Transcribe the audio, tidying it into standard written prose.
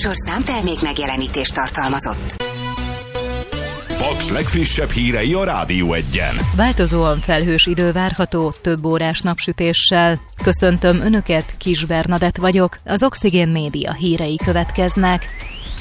műsor számtermék megjelenítést tartalmazott. Paks legfrissebb hírei a Rádió Egyen. Változóan felhős idő várható, több órás napsütéssel. Köszöntöm Önöket, Kis Bernadett vagyok, az Oxigén Média hírei következnek.